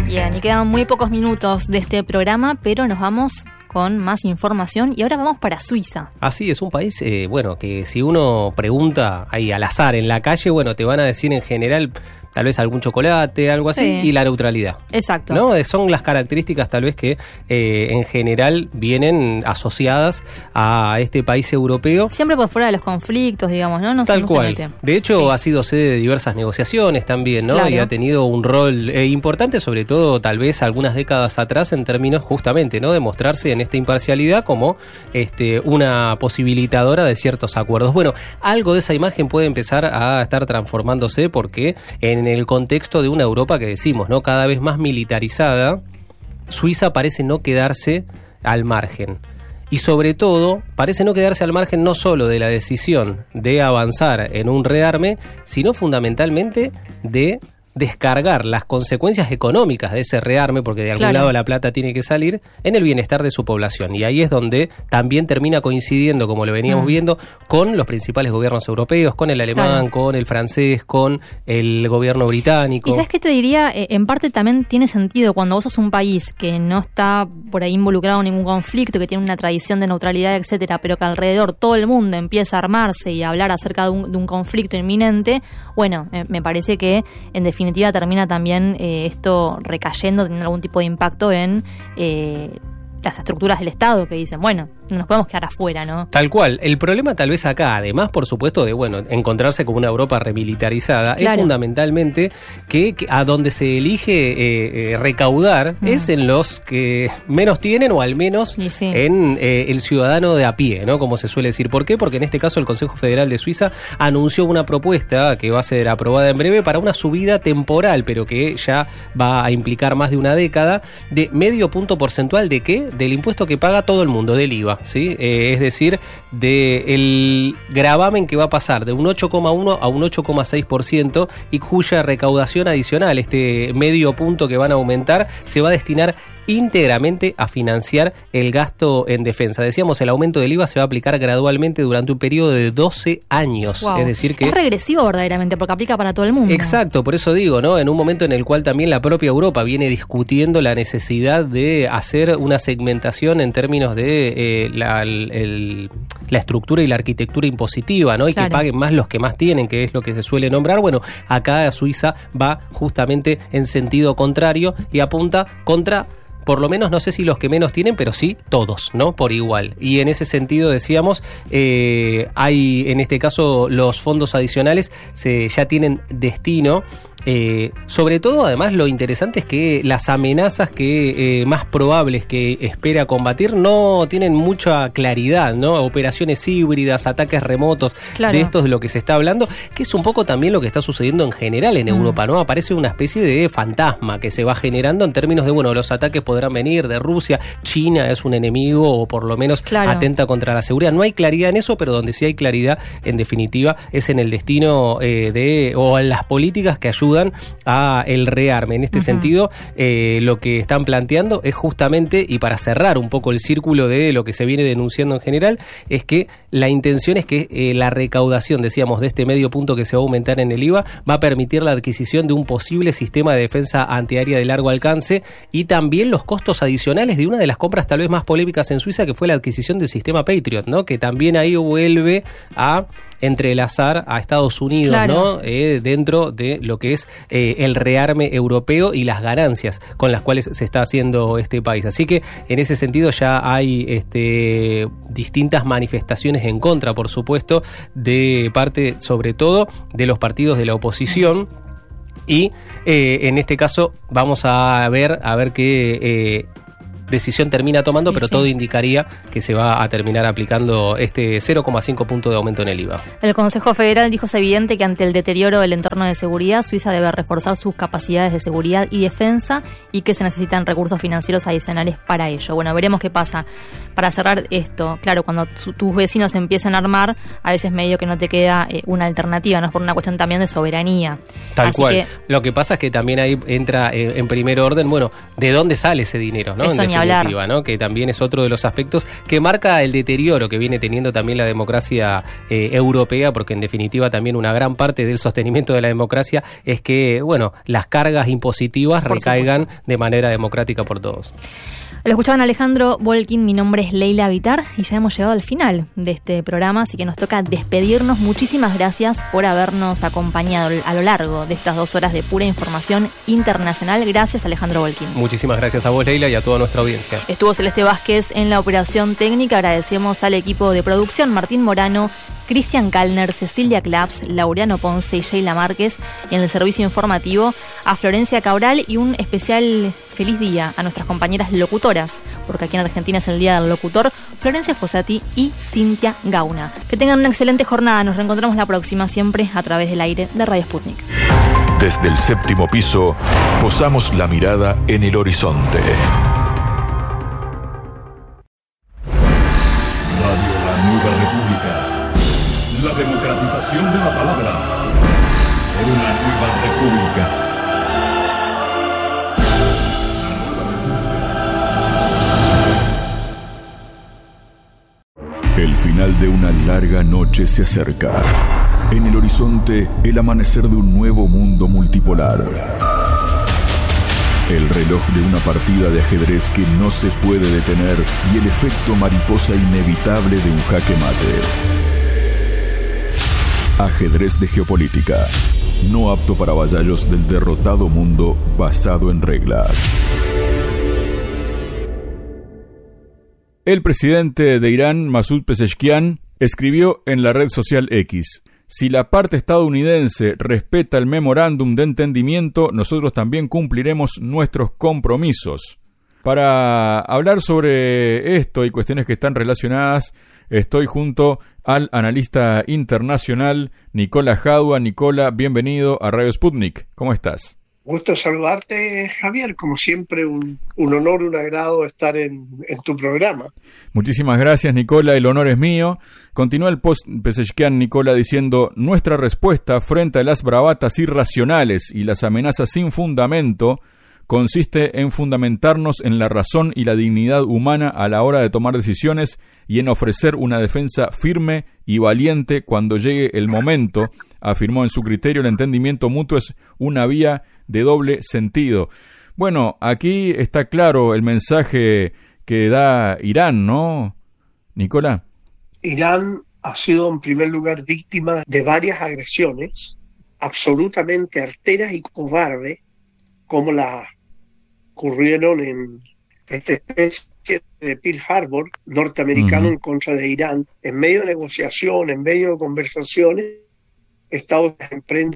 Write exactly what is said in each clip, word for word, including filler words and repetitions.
Bien, y quedan muy pocos minutos de este programa, pero nos vamos con más información y ahora vamos para Suiza. Así es, un país, eh, bueno, que si uno pregunta ahí al azar en la calle, bueno, te van a decir en general tal vez algún chocolate, algo así, sí. Y la neutralidad. Exacto. ¿No? Son las características tal vez que eh, en general vienen asociadas a este país europeo. Siempre por fuera de los conflictos, digamos, ¿no? no tal no cual. Se mete. De hecho, sí. ha sido sede de diversas negociaciones también, ¿no? Claro. Y ha tenido un rol eh, importante, sobre todo tal vez algunas décadas atrás, en términos justamente, ¿no? De mostrarse en esta imparcialidad como este, una posibilitadora de ciertos acuerdos. Bueno, algo de esa imagen puede empezar a estar transformándose porque en En el contexto de una Europa que decimos, ¿no? Cada vez más militarizada, Suiza parece no quedarse al margen. Y sobre todo, parece no quedarse al margen no solo de la decisión de avanzar en un rearme, sino fundamentalmente de descargar las consecuencias económicas de ese rearme, porque de algún claro. lado la plata tiene que salir, en el bienestar de su población. Y ahí es donde también termina coincidiendo, como lo veníamos mm. viendo, con los principales gobiernos europeos, con el alemán, claro. con el francés, con el gobierno británico. ¿Y sabes qué te diría? Eh, en parte también tiene sentido cuando vos sos un país que no está por ahí involucrado en ningún conflicto, que tiene una tradición de neutralidad, etcétera, pero que alrededor todo el mundo empieza a armarse y a hablar acerca de un, de un conflicto inminente. Bueno, eh, me parece que en definitiva definitiva termina también eh, esto recayendo, teniendo algún tipo de impacto en eh, las estructuras del Estado que dicen, bueno, no nos podemos quedar afuera, ¿no? Tal cual. El problema tal vez acá, además, por supuesto, de, bueno, encontrarse con una Europa remilitarizada, claro. es fundamentalmente que, que a donde se elige eh, eh, recaudar mm. es en los que menos tienen, o al menos sí. en eh, el ciudadano de a pie, ¿no? Como se suele decir. ¿Por qué? Porque en este caso el Consejo Federal de Suiza anunció una propuesta que va a ser aprobada en breve para una subida temporal, pero que ya va a implicar más de una década, de medio punto porcentual de ¿qué? Del impuesto que paga todo el mundo, del I V A. ¿Sí? Eh, es decir, del gravamen que va a pasar de un ocho coma uno a un ocho coma seis por ciento y cuya recaudación adicional, este medio punto que van a aumentar, se va a destinar íntegramente a financiar el gasto en defensa. Decíamos, el aumento del I V A se va a aplicar gradualmente durante un periodo de doce años. Wow. Es decir que... es regresivo verdaderamente, porque aplica para todo el mundo. Exacto, por eso digo, ¿no? En un momento en el cual también la propia Europa viene discutiendo la necesidad de hacer una segmentación en términos de eh, la, el, el, la estructura y la arquitectura impositiva, ¿no? Y claro. que paguen más los que más tienen, que es lo que se suele nombrar. Bueno, acá Suiza va justamente en sentido contrario y apunta contra... por lo menos, no sé si los que menos tienen, pero sí todos, ¿no? Por igual. Y en ese sentido, decíamos, eh, hay en este caso los fondos adicionales se ya tienen destino. Eh, sobre todo, además, lo interesante es que las amenazas que eh, más probables que espera combatir no tienen mucha claridad, ¿no? Operaciones híbridas, ataques remotos, claro. de esto es de lo que se está hablando, que es un poco también lo que está sucediendo en general en mm. Europa, ¿no? Aparece una especie de fantasma que se va generando en términos de, bueno, los ataques podrán venir de Rusia, China es un enemigo o por lo menos claro. atenta contra la seguridad. No hay claridad en eso, pero donde sí hay claridad, en definitiva, es en el destino eh, de o en las políticas que ayudan a el rearme. En este uh-huh. sentido, eh, lo que están planteando es justamente, y para cerrar un poco el círculo de lo que se viene denunciando en general, es que la intención es que eh, la recaudación, decíamos, de este medio punto que se va a aumentar en el I V A, va a permitir la adquisición de un posible sistema de defensa antiaérea de largo alcance y también los costos adicionales de una de las compras tal vez más polémicas en Suiza, que fue la adquisición del sistema Patriot, ¿no? Que también ahí vuelve a entrelazar a Estados Unidos, claro. ¿no? Eh, dentro de lo que es eh, el rearme europeo y las ganancias con las cuales se está haciendo este país. Así que en ese sentido ya hay este, distintas manifestaciones en contra, por supuesto, de parte, sobre todo, de los partidos de la oposición. Y eh, en este caso vamos a ver a ver qué eh, decisión termina tomando, pero sí. todo indicaría que se va a terminar aplicando este cero coma cinco punto de aumento en el I V A. El Consejo Federal dijo es evidente que ante el deterioro del entorno de seguridad, Suiza debe reforzar sus capacidades de seguridad y defensa y que se necesitan recursos financieros adicionales para ello. Bueno, veremos qué pasa. Para cerrar esto, claro, cuando su, tus vecinos empiezan a armar, a veces medio que no te queda eh, una alternativa, no es por una cuestión también de soberanía. Tal Así cual. Que, lo que pasa es que también ahí entra eh, en primer orden, bueno, ¿de dónde sale ese dinero, no? Eso en ni definitiva, ¿no? Que también es otro de los aspectos que marca el deterioro que viene teniendo también la democracia eh, europea, porque en definitiva también una gran parte del sostenimiento de la democracia es que, bueno, las cargas impositivas por recaigan supuesto. de manera democrática por todos. Lo escuchaban Alejandro Volkin, mi nombre es Leila Vitar y ya hemos llegado al final de este programa, así que nos toca despedirnos. Muchísimas gracias por habernos acompañado a lo largo de estas dos horas de pura información internacional. Gracias, Alejandro Volkin. Muchísimas gracias a vos, Leila, y a toda nuestra audiencia. Estuvo Celeste Vázquez en la operación técnica. Agradecemos al equipo de producción, Martín Morano, Cristian Kalner, Cecilia Claps, Laureano Ponce y Sheila Márquez, y en el servicio informativo a Florencia Cabral, y un especial feliz día a nuestras compañeras locutoras, porque aquí en Argentina es el Día del Locutor, Florencia Fossati y Cintia Gauna. Que tengan una excelente jornada, nos reencontramos la próxima, siempre a través del aire de Radio Sputnik. Desde el séptimo piso, posamos la mirada en el horizonte. Radio La Nueva República. La democratización de la palabra por una nueva república. El final de una larga noche se acerca. En el horizonte, el amanecer de un nuevo mundo multipolar. El reloj de una partida de ajedrez que no se puede detener y el efecto mariposa inevitable de un jaque mate. Ajedrez de geopolítica, no apto para vasallos del derrotado mundo basado en reglas. El presidente de Irán, Masoud Pezeshkian, escribió en la red social X: si la parte estadounidense respeta el memorándum de entendimiento, nosotros también cumpliremos nuestros compromisos. Para hablar sobre esto y cuestiones que están relacionadas, estoy junto al analista internacional Nicola Jadua. Nicola, bienvenido a Radio Sputnik. ¿Cómo estás? Gusto saludarte, Javier. Como siempre, un, un honor, un agrado estar en, en tu programa. Muchísimas gracias, Nicola. El honor es mío. Continúa el post Pezeshkian, Nicola, diciendo: nuestra respuesta frente a las bravatas irracionales y las amenazas sin fundamento consiste en fundamentarnos en la razón y la dignidad humana a la hora de tomar decisiones y en ofrecer una defensa firme y valiente cuando llegue el momento. Afirmó: en su criterio, el entendimiento mutuo es una vía de doble sentido. Bueno, aquí está claro el mensaje que da Irán, ¿no, Nicola? Irán ha sido en primer lugar víctima de varias agresiones absolutamente arteras y cobardes, como la ocurrieron en esta especie de Pearl Harbor norteamericano uh-huh. en contra de Irán. En medio de negociación, en medio de conversaciones, Estados Unidos emprende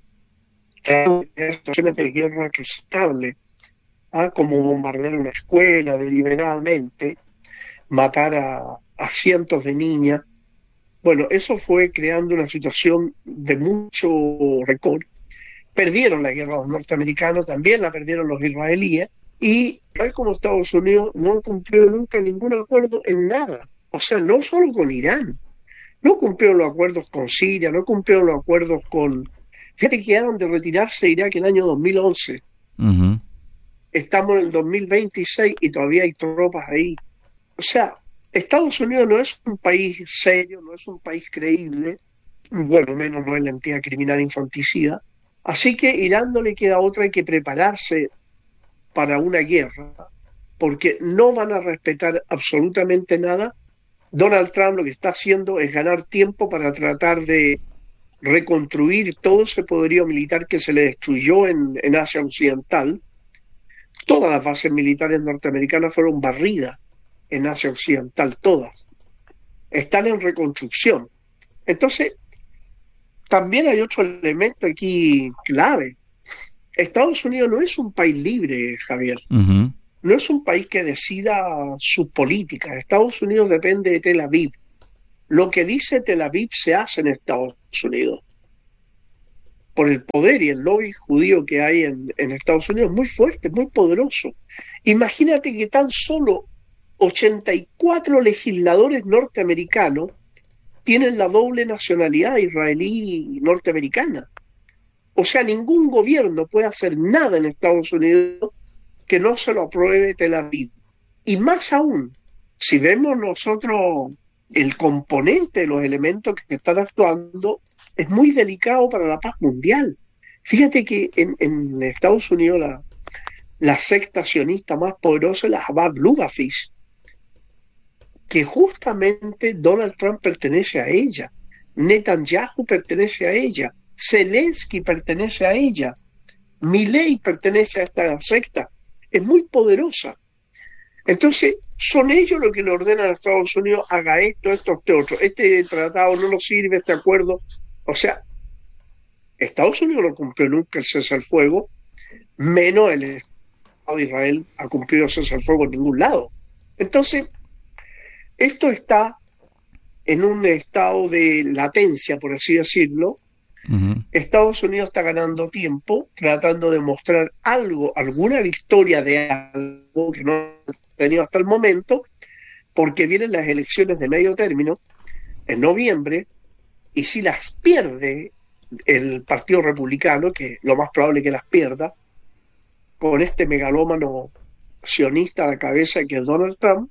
situaciones de guerra respetables, ¿ah? como bombardear una escuela deliberadamente, matar a, a cientos de niñas. Bueno, eso fue creando una situación de mucho rencor. Perdieron la guerra los norteamericanos, también la perdieron los israelíes, y tal como Estados Unidos no cumplió nunca ningún acuerdo en nada. O sea, no solo con Irán, no cumplieron los acuerdos con Siria, no cumplieron los acuerdos con... Fíjate que quedaron de retirarse de Irak en el año dos mil once. Uh-huh. Estamos en el dos mil veintiséis y todavía hay tropas ahí. O sea, Estados Unidos no es un país serio, no es un país creíble, bueno, menos no es la entidad criminal infanticida. Así que Irán no le queda otra, hay que prepararse para una guerra, porque no van a respetar absolutamente nada. Donald Trump lo que está haciendo es ganar tiempo para tratar de reconstruir todo ese poderío militar que se le destruyó en, en Asia Occidental. Todas las bases militares norteamericanas fueron barridas en Asia Occidental, todas. Están en reconstrucción. Entonces, también hay otro elemento aquí clave. Estados Unidos no es un país libre, Javier. Uh-huh. No es un país que decida sus políticas. Estados Unidos depende de Tel Aviv. Lo que dice Tel Aviv se hace en Estados Unidos. Por el poder y el lobby judío que hay en, en Estados Unidos, muy fuerte, muy poderoso. Imagínate que tan solo ochenta y cuatro legisladores norteamericanos tienen la doble nacionalidad israelí y norteamericana. O sea, ningún gobierno puede hacer nada en Estados Unidos que no se lo apruebe Tel Aviv. Y más aún, si vemos nosotros el componente de los elementos que están actuando, es muy delicado para la paz mundial. Fíjate que en, en Estados Unidos la, la secta sionista más poderosa es la Chabad Lubavitch, que justamente Donald Trump pertenece a ella, Netanyahu pertenece a ella, Zelensky pertenece a ella, Milei pertenece a esta secta, es muy poderosa. Entonces, son ellos los que le ordenan a Estados Unidos, haga esto, esto, este otro, este tratado no nos sirve, este acuerdo. O sea, Estados Unidos no cumplió nunca el cese al fuego, menos el Estado de Israel ha cumplido el cese al fuego en ningún lado. Entonces, esto está en un estado de latencia, por así decirlo. Uh-huh. Estados Unidos está ganando tiempo, tratando de mostrar algo, alguna victoria de algo que no ha tenido hasta el momento, porque vienen las elecciones de medio término en noviembre, y si las pierde el Partido Republicano, que lo más probable es que las pierda, con este megalómano sionista a la cabeza que es Donald Trump,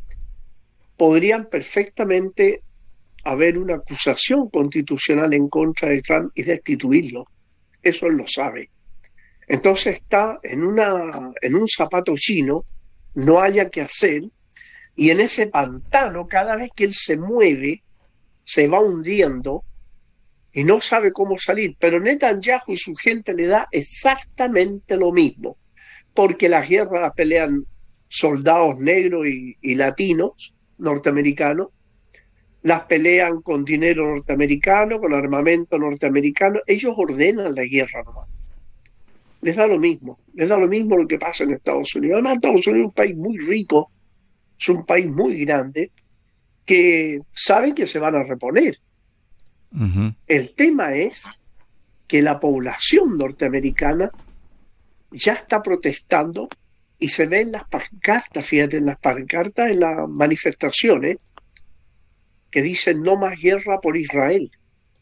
podrían perfectamente haber una acusación constitucional en contra de Trump y destituirlo. Eso él lo sabe. Entonces está en, una, en un zapato chino, no haya que hacer, y en ese pantano, cada vez que él se mueve, se va hundiendo y no sabe cómo salir. Pero Netanyahu y su gente le da exactamente lo mismo, porque las guerras las pelean soldados negros y, y latinos, norteamericanos, las pelean con dinero norteamericano, con armamento norteamericano. Ellos ordenan la guerra nomás. Les da lo mismo, les da lo mismo lo que pasa en Estados Unidos. Además, Estados Unidos es un país muy rico, es un país muy grande, que saben que se van a reponer. Uh-huh. El tema es que la población norteamericana ya está protestando y se ve en las pancartas, fíjate, en las pancartas, en las manifestaciones, que dicen no más guerra por Israel.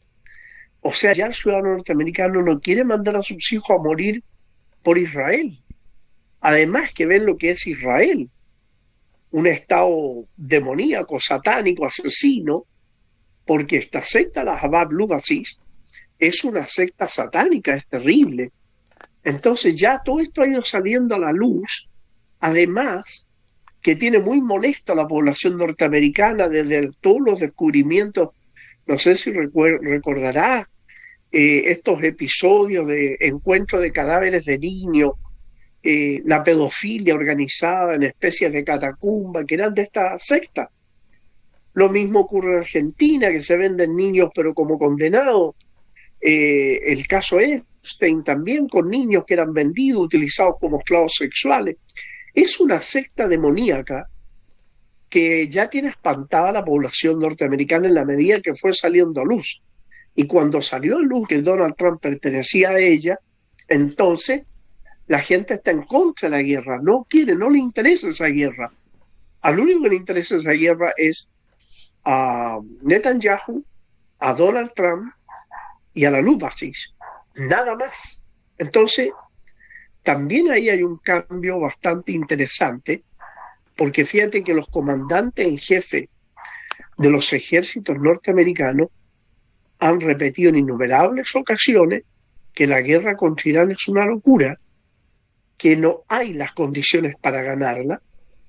O sea, ya el ciudadano norteamericano no quiere mandar a sus hijos a morir por Israel. Además que ven lo que es Israel, un estado demoníaco, satánico, asesino, porque esta secta, la Chabad Lubavitch, es una secta satánica, es terrible. Entonces ya todo esto ha ido saliendo a la luz, además que tiene muy molesto a la población norteamericana desde todos los descubrimientos. No sé si recuer- recordará eh, estos episodios de encuentro de cadáveres de niños, eh, la pedofilia organizada en especies de catacumba que eran de esta secta. Lo mismo ocurre en Argentina, que se venden niños pero como condenados. Eh, el caso Epstein también, con niños que eran vendidos, utilizados como esclavos sexuales. Es una secta demoníaca que ya tiene espantada a la población norteamericana en la medida que fue saliendo a luz. Y cuando salió a luz que Donald Trump pertenecía a ella, entonces la gente está en contra de la guerra, no quiere, no le interesa esa guerra. Al único que le interesa esa guerra es a Netanyahu, a Donald Trump y a la Lubavitch, nada más. Entonces, también ahí hay un cambio bastante interesante, porque fíjate que los comandantes en jefe de los ejércitos norteamericanos han repetido en innumerables ocasiones que la guerra contra Irán es una locura, que no hay las condiciones para ganarla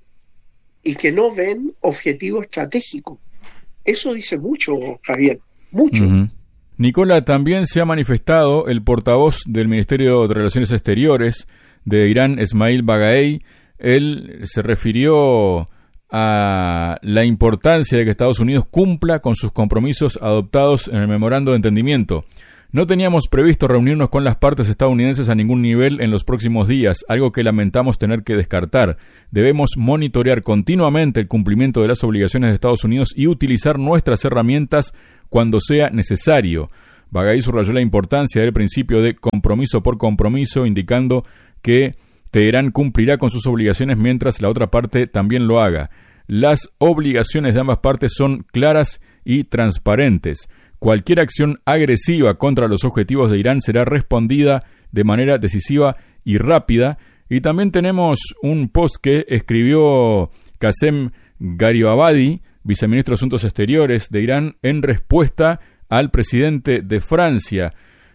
y que no ven objetivo estratégico. Eso dice mucho, Javier, mucho. Uh-huh. Nicola, también se ha manifestado el portavoz del Ministerio de Relaciones Exteriores de Irán, Esmail Bagaei. Él se refirió a la importancia de que Estados Unidos cumpla con sus compromisos adoptados en el Memorando de Entendimiento. No teníamos previsto reunirnos con las partes estadounidenses a ningún nivel en los próximos días, algo que lamentamos tener que descartar. Debemos monitorear continuamente el cumplimiento de las obligaciones de Estados Unidos y utilizar nuestras herramientas cuando sea necesario. Bagaei subrayó la importancia del principio de compromiso por compromiso, indicando que Teherán cumplirá con sus obligaciones mientras la otra parte también lo haga. Las obligaciones de ambas partes son claras y transparentes. Cualquier acción agresiva contra los objetivos de Irán será respondida de manera decisiva y rápida. Y también tenemos un post que escribió Qasem Gharibabadi, viceministro de Asuntos Exteriores de Irán, en respuesta al presidente de Francia.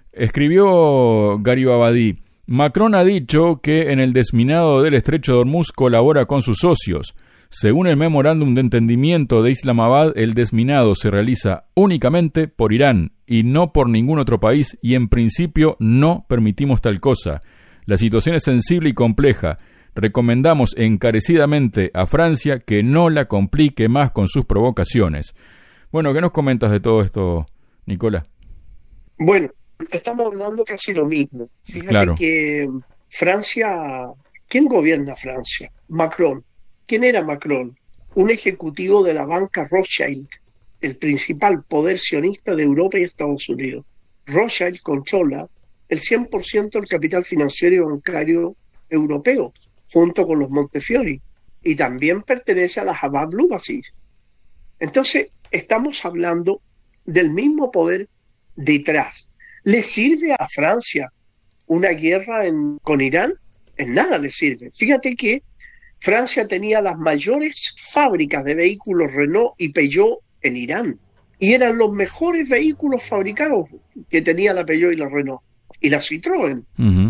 Escribió Gharibabadi: Macron ha dicho que en el desminado del estrecho de Hormuz colabora con sus socios. Según el memorándum de entendimiento de Islamabad, el desminado se realiza únicamente por Irán y no por ningún otro país, y en principio no permitimos tal cosa. La situación es sensible y compleja. Recomendamos encarecidamente a Francia que no la complique más con sus provocaciones. Bueno, ¿qué nos comentas de todo esto, Nicola? Bueno, estamos hablando casi lo mismo. Fíjate claro. que Francia, ¿quién gobierna Francia? Macron. ¿Quién era Macron? Un ejecutivo de la banca Rothschild, el principal poder sionista de Europa y Estados Unidos. Rothschild controla el cien por ciento del capital financiero y bancario europeo, junto con los Montefiori, y también pertenece a la Chabad Lubavitch. Entonces, estamos hablando del mismo poder detrás. ¿Le sirve a Francia una guerra en, con Irán? En nada le sirve. Fíjate que Francia tenía las mayores fábricas de vehículos Renault y Peugeot en Irán, y eran los mejores vehículos fabricados que tenía la Peugeot y la Renault, y la Citroën. Uh-huh.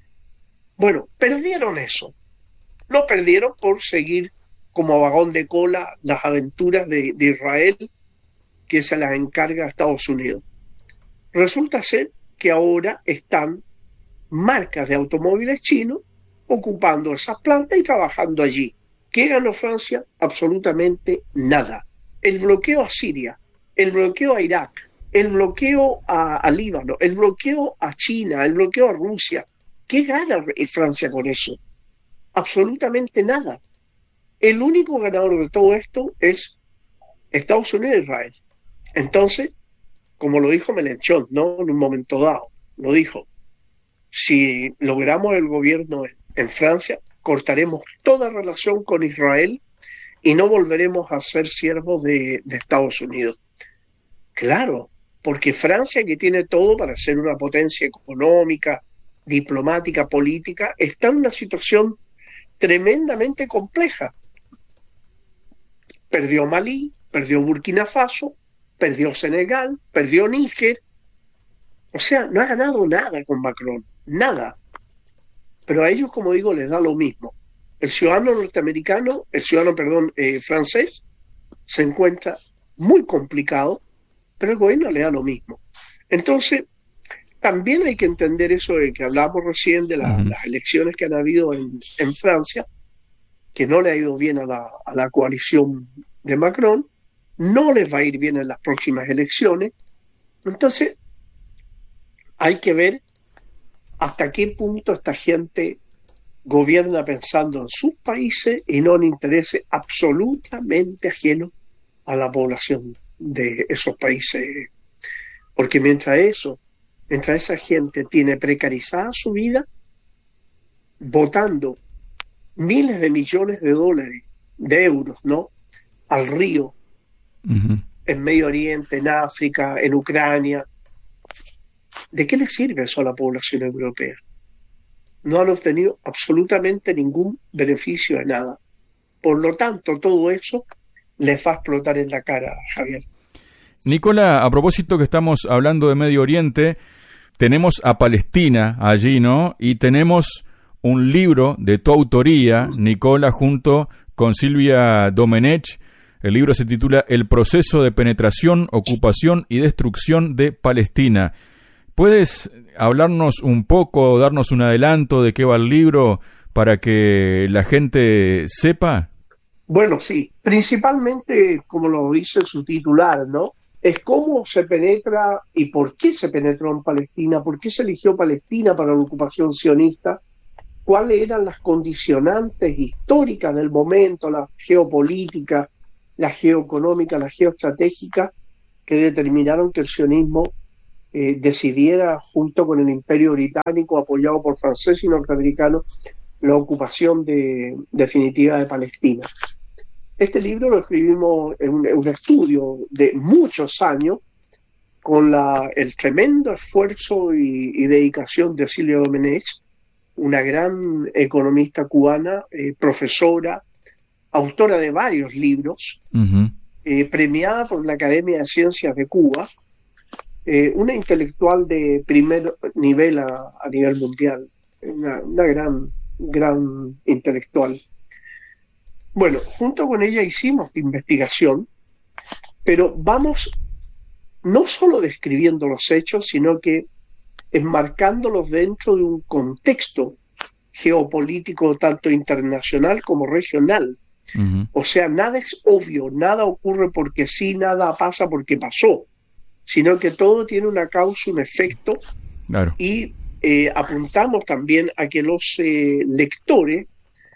Bueno, perdieron eso. Lo perdieron por seguir como vagón de cola las aventuras de, de Israel, que se las encarga a Estados Unidos. Resulta ser que ahora están marcas de automóviles chinos ocupando esas plantas y trabajando allí. ¿Qué ganó Francia? Absolutamente nada. El bloqueo a Siria, el bloqueo a Irak, el bloqueo a, a Líbano, el bloqueo a China, el bloqueo a Rusia. ¿Qué gana Francia con eso? Absolutamente nada. El único ganador de todo esto es Estados Unidos e Israel. Entonces, como lo dijo Mélenchon, ¿no? En un momento dado, lo dijo: si logramos el gobierno en Francia, cortaremos toda relación con Israel y no volveremos a ser siervos de, de Estados Unidos. Claro, porque Francia, que tiene todo para ser una potencia económica, diplomática, política, está en una situación tremendamente compleja. Perdió Malí, perdió Burkina Faso, perdió Senegal, perdió Níger. O sea, no ha ganado nada con Macron, nada. Pero a ellos, como digo, les da lo mismo. El ciudadano norteamericano, el ciudadano, perdón, eh, francés, se encuentra muy complicado, pero el gobierno le da lo mismo. Entonces, también hay que entender eso de que hablábamos recién de la, uh-huh. las elecciones que han habido en, en Francia, que no le ha ido bien a la, a la coalición de Macron, no les va a ir bien en las próximas elecciones. Entonces, hay que ver hasta qué punto esta gente gobierna pensando en sus países y no en intereses absolutamente ajenos a la población de esos países. Porque mientras eso, mientras esa gente tiene precarizada su vida, botando miles de millones de dólares, de euros, ¿no?, al río, uh-huh. en Medio Oriente, en África, en Ucrania, ¿de qué le sirve eso a la población europea? No han obtenido absolutamente ningún beneficio de nada. Por lo tanto, todo eso les va a explotar en la cara, Javier. Nicola, a propósito que estamos hablando de Medio Oriente, tenemos a Palestina allí, ¿no? Y tenemos un libro de tu autoría, Nicola, junto con Silvia Domenech. El libro se titula El proceso de penetración, ocupación y destrucción de Palestina. ¿Puedes hablarnos un poco, darnos un adelanto de qué va el libro para que la gente sepa? Bueno, sí. Principalmente, como lo dice su titular, ¿no?, es cómo se penetra y por qué se penetró en Palestina, por qué se eligió Palestina para la ocupación sionista, cuáles eran las condicionantes históricas del momento, la geopolítica, la geoeconómica, la geoestratégica, que determinaron que el sionismo eh, decidiera, junto con el Imperio Británico, apoyado por franceses y norteamericanos, la ocupación de, definitiva de Palestina. Este libro lo escribimos en un, en un estudio de muchos años, con la, el tremendo esfuerzo y, y dedicación de Silvia Domenech, una gran economista cubana, eh, profesora, autora de varios libros, uh-huh. eh, premiada por la Academia de Ciencias de Cuba, eh, una intelectual de primer nivel a, a nivel mundial, una, una gran, gran intelectual. Bueno, junto con ella hicimos investigación, pero vamos no solo describiendo los hechos, sino que enmarcándolos dentro de un contexto geopolítico tanto internacional como regional. Uh-huh. O sea, nada es obvio, nada ocurre porque sí, nada pasa porque pasó, sino que todo tiene una causa, un efecto, claro. Y eh, apuntamos también a que los eh, lectores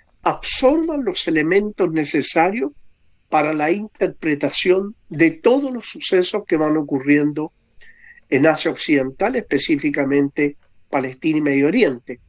absorban los elementos necesarios para la interpretación de todos los sucesos que van ocurriendo en Asia Occidental, específicamente Palestina y Medio Oriente.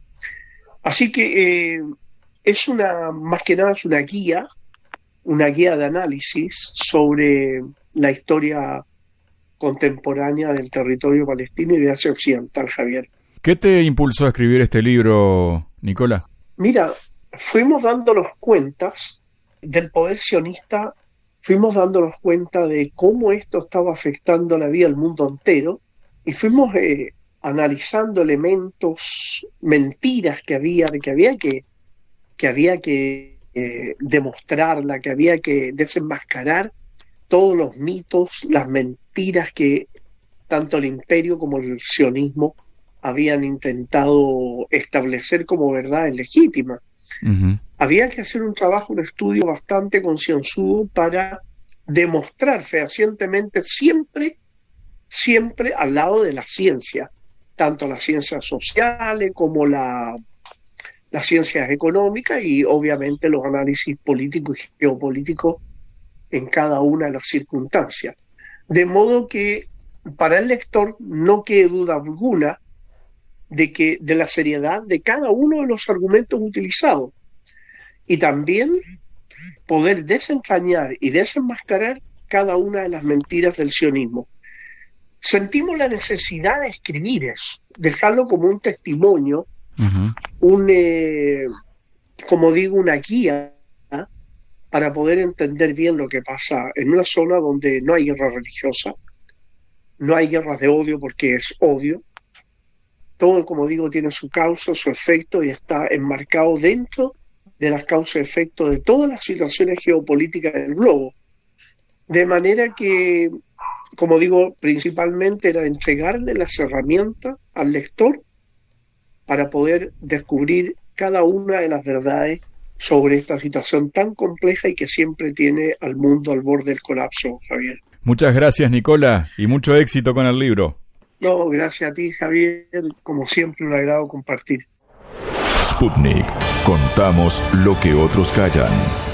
Así que eh, es una, más que nada es una guía, una guía de análisis sobre la historia contemporánea del territorio palestino y de Asia Occidental, Javier. ¿Qué te impulsó a escribir este libro, Nicola? Mira, fuimos dándonos cuentas del poder sionista, fuimos dándonos cuenta de cómo esto estaba afectando la vida del mundo entero, y fuimos eh, analizando elementos, mentiras que había, que había que, que, había que eh, demostrarla, que había que desenmascarar todos los mitos, las mentiras que tanto el imperio como el sionismo habían intentado establecer como verdades legítimas. Uh-huh. Había que hacer un trabajo, un estudio bastante concienzudo para demostrar fehacientemente siempre, siempre al lado de la ciencia, tanto las ciencias sociales como la, las ciencias económicas y obviamente los análisis políticos y geopolíticos en cada una de las circunstancias. De modo que para el lector no quede duda alguna de que de la seriedad de cada uno de los argumentos utilizados y también poder desentrañar y desenmascarar cada una de las mentiras del sionismo. Sentimos la necesidad de escribir eso, dejarlo como un testimonio, uh-huh. un, eh, como digo, una guía, ¿eh? Para poder entender bien lo que pasa en una zona donde no hay guerra religiosa, no hay guerras de odio porque es odio. Todo, como digo, tiene su causa, su efecto y está enmarcado dentro de las causas y efectos de todas las situaciones geopolíticas del globo. De manera que, como digo, principalmente era entregarle las herramientas al lector para poder descubrir cada una de las verdades sobre esta situación tan compleja y que siempre tiene al mundo al borde del colapso, Javier. Muchas gracias, Nicola, y mucho éxito con el libro. No, gracias a ti, Javier. Como siempre, un agrado compartir. Sputnik. Contamos lo que otros callan.